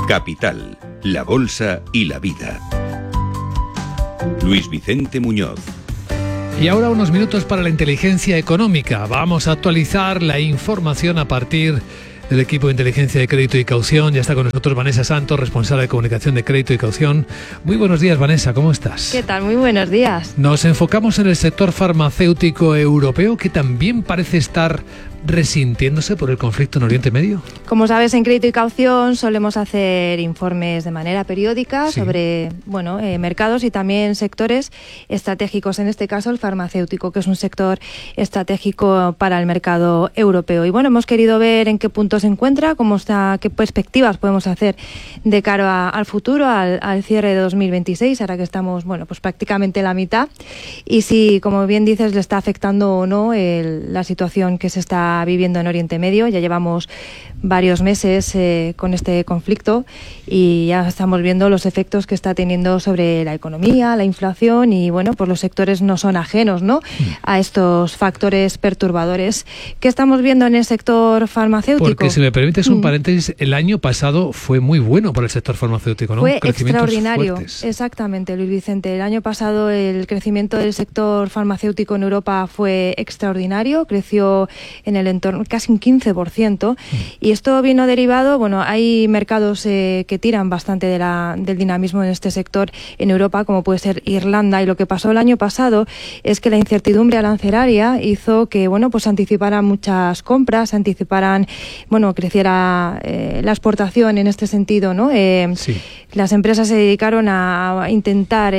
Capital, la Bolsa y la Vida. Luis Vicente Muñoz. Y ahora unos minutos para la inteligencia económica. Vamos a actualizar la información a partir del equipo de inteligencia de crédito y caución. Ya está con nosotros Vanessa Santos, responsable de comunicación de crédito y caución. Muy buenos días, Vanessa, ¿cómo estás? ¿Qué tal? Muy buenos días. Nos enfocamos en el sector farmacéutico europeo, que también parece estar resintiéndose por el conflicto en Oriente Medio. Como sabes, en crédito y caución solemos hacer informes de manera periódica sobre mercados y también sectores estratégicos, en este caso el farmacéutico, que es un sector estratégico para el mercado europeo. Y bueno, hemos querido ver en qué punto se encuentra, cómo está, qué perspectivas podemos hacer de cara al futuro, al cierre de 2026, ahora que estamos pues prácticamente en la mitad, y si, como bien dices, le está afectando o no la situación que se está viviendo en Oriente Medio. Ya llevamos varios meses con este conflicto y ya estamos viendo los efectos que está teniendo sobre la economía, la inflación, y pues los sectores no son ajenos, a estos factores perturbadores. ¿Qué estamos viendo en el sector farmacéutico? Porque, si me permites un paréntesis, el año pasado fue muy bueno para el sector farmacéutico, ¿no? Fue extraordinario, exactamente, Luis Vicente. El año pasado el crecimiento del sector farmacéutico en Europa fue extraordinario, creció en el entorno casi un 15%, y esto vino derivado, hay mercados que tiran bastante del dinamismo en este sector en Europa, como puede ser Irlanda, y lo que pasó el año pasado es que la incertidumbre arancelaria hizo que se anticiparan muchas compras, creciera la exportación en este sentido, Las empresas se dedicaron a intentar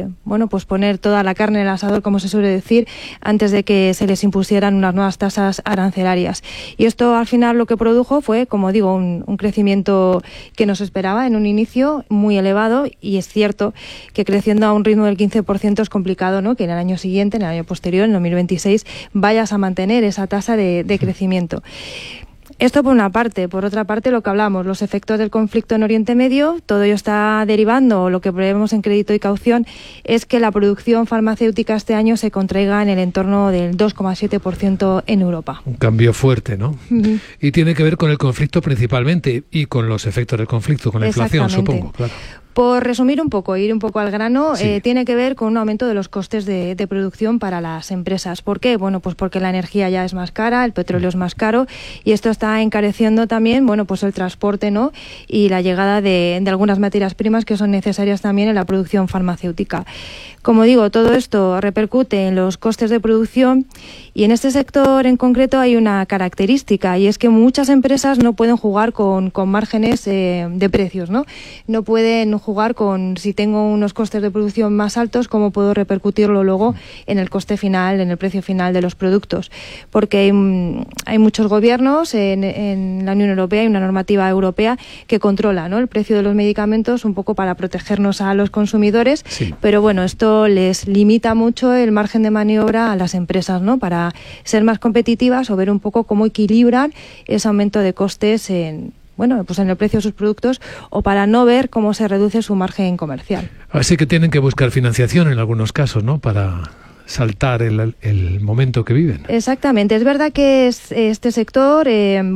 poner toda la carne en el asador, como se suele decir, antes de que se les impusieran unas nuevas tasas arancelarias. Y esto al final lo que produjo fue, como digo, un crecimiento que no se esperaba en un inicio muy elevado, y es cierto que creciendo a un ritmo del 15% es complicado, que en el año siguiente, en el año posterior, en 2026, vayas a mantener esa tasa de crecimiento. Esto por una parte. Por otra parte, lo que hablamos, los efectos del conflicto en Oriente Medio, todo ello está derivando, lo que prevemos en crédito y caución, es que la producción farmacéutica este año se contraiga en el entorno del 2,7% en Europa. Un cambio fuerte, ¿no? Uh-huh. Y tiene que ver con el conflicto principalmente, y con los efectos del conflicto, con la inflación, supongo, claro. Por resumir un poco, ir un poco al grano, tiene que ver con un aumento de los costes de producción para las empresas. ¿Por qué? Pues porque la energía ya es más cara, el petróleo es más caro, y esto está encareciendo también, el transporte, y la llegada de algunas materias primas que son necesarias también en la producción farmacéutica. Como digo, todo esto repercute en los costes de producción, y en este sector en concreto hay una característica, y es que muchas empresas no pueden jugar con márgenes de precios, No pueden jugar con, si tengo unos costes de producción más altos, cómo puedo repercutirlo luego en el coste final, en el precio final de los productos. Porque hay muchos gobiernos en la Unión Europea, hay una normativa europea que controla, el precio de los medicamentos, un poco para protegernos a los consumidores, pero esto les limita mucho el margen de maniobra a las empresas, para ser más competitivas o ver un poco cómo equilibran ese aumento de costes en el precio de sus productos, o para no ver cómo se reduce su margen comercial. Así que tienen que buscar financiación en algunos casos, para saltar el momento que viven. Exactamente. Es verdad que este sector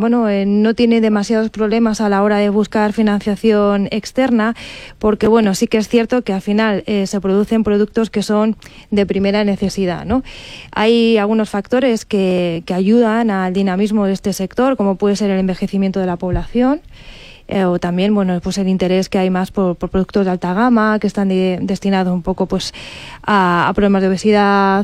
no tiene demasiados problemas a la hora de buscar financiación externa, porque sí que es cierto que al final se producen productos que son de primera necesidad, Hay algunos factores que ayudan al dinamismo de este sector, como puede ser el envejecimiento de la población, o también el interés que hay más por productos de alta gama, que están destinados un poco a problemas de obesidad,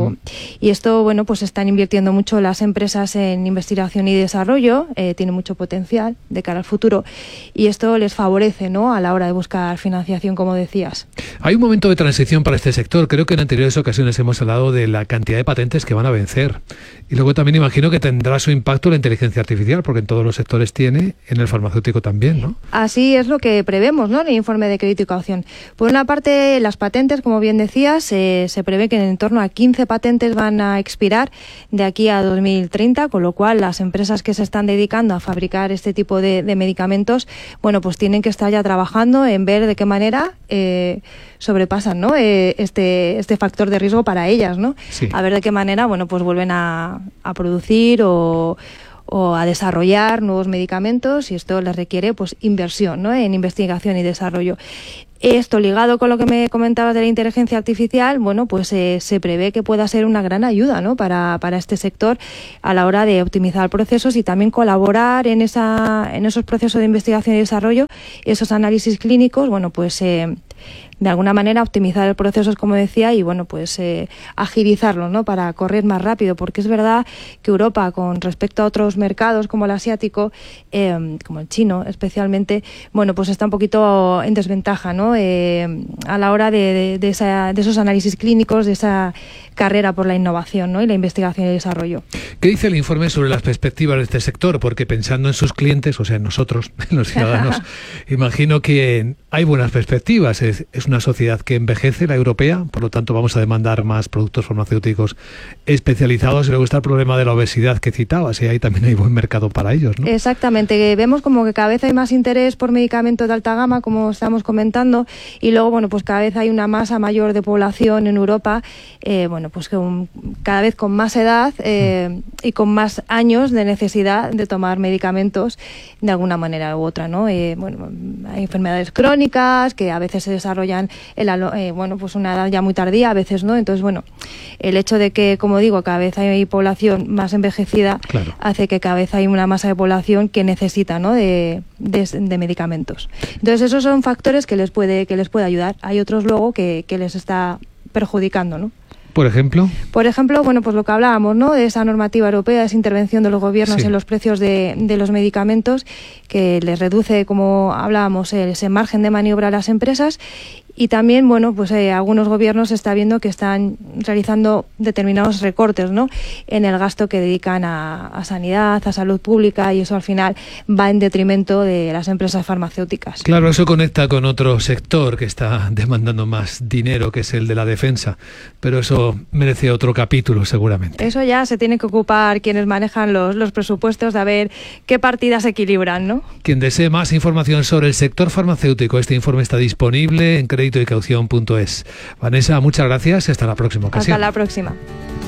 y esto están invirtiendo mucho las empresas en investigación y desarrollo, tiene mucho potencial de cara al futuro, y esto les favorece a la hora de buscar financiación, como decías. Hay un momento de transición para este sector. Creo que en anteriores ocasiones hemos hablado de la cantidad de patentes que van a vencer, y luego también imagino que tendrá su impacto la inteligencia artificial, porque en todos los sectores tiene, en el farmacéutico también, ¿no? Así es lo que prevemos, en el informe de crédito y caución. Por una parte, las patentes, como bien decías, se prevé que en torno a 15 patentes van a expirar de aquí a 2030, con lo cual las empresas que se están dedicando a fabricar este tipo de medicamentos, tienen que estar ya trabajando en ver de qué manera sobrepasan, este factor de riesgo para ellas, A ver de qué manera, vuelven a producir o o a desarrollar nuevos medicamentos, y esto les requiere pues inversión, ¿no?, en investigación y desarrollo. Esto ligado con lo que me comentabas de la inteligencia artificial, bueno, pues se prevé que pueda ser una gran ayuda, ¿no?, para este sector a la hora de optimizar procesos y también colaborar en esos procesos de investigación y desarrollo, esos análisis clínicos, bueno, pues de alguna manera optimizar el proceso, como decía, y bueno, pues agilizarlo, ¿no?, para correr más rápido, porque es verdad que Europa, con respecto a otros mercados como el asiático, como el chino especialmente, bueno, pues está un poquito en desventaja, ¿no?, a la hora de esos análisis clínicos, de esa carrera por la innovación, ¿no?, y la investigación y desarrollo. ¿Qué dice el informe sobre las perspectivas de este sector? Porque pensando en sus clientes, o sea, en nosotros, en los ciudadanos, imagino que hay buenas perspectivas. Es una sociedad que envejece, la europea, por lo tanto vamos a demandar más productos farmacéuticos especializados, y luego está el problema de la obesidad que citabas, y ahí también hay buen mercado para ellos, ¿no? Exactamente, vemos como que cada vez hay más interés por medicamentos de alta gama, como estamos comentando, y luego, bueno, pues cada vez hay una masa mayor de población en Europa, bueno, pues cada vez con más edad y con más años de necesidad de tomar medicamentos de alguna manera u otra, ¿no? Bueno, hay enfermedades crónicas que a veces se desarrollan bueno, pues una edad ya muy tardía, a veces no. Entonces, bueno, el hecho de que, como digo, cada vez hay población más envejecida, claro, hace que cada vez hay una masa de población que necesita, ¿no?, de medicamentos. Entonces, esos son factores que les puede ayudar. Hay otros luego que les está perjudicando, ¿no? ¿Por ejemplo? Por ejemplo, bueno, pues lo que hablábamos, ¿no?, de esa normativa europea, esa intervención de los gobiernos en los precios de los medicamentos, que les reduce, como hablábamos, ese margen de maniobra a las empresas. Y también, bueno, pues algunos gobiernos se está viendo que están realizando determinados recortes, ¿no?, en el gasto que dedican a sanidad, a salud pública, y eso al final va en detrimento de las empresas farmacéuticas. Claro, eso conecta con otro sector que está demandando más dinero, que es el de la defensa, pero eso merece otro capítulo seguramente. Eso ya se tiene que ocupar quienes manejan los presupuestos, de a ver qué partidas equilibran, ¿no? Quien desee más información sobre el sector farmacéutico, este informe está disponible en créditoycaución.es. Vanessa, muchas gracias y hasta la próxima ocasión. Hasta la próxima.